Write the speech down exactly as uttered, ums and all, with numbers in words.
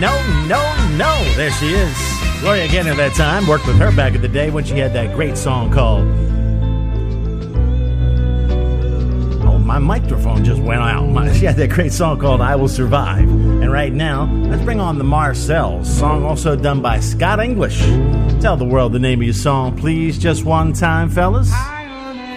no, no, no. There she is. Gloria Gaynor that time. Worked with her back in the day when she had that great song called... Oh, my microphone just went out. My, she had that great song called I Will Survive. And right now, let's bring on the Marcells. Song also done by Scott English. Tell the world the name of your song, please, just one time, fellas. I